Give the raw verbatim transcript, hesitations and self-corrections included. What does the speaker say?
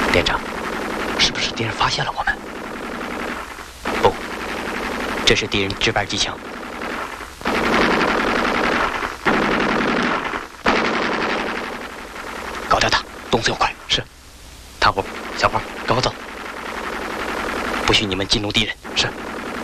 连长，是不是敌人发现了我们？不，这是敌人值班机枪。搞掉他，动作要快。是。大伙，小花，跟我走。不许你们激怒敌人。是。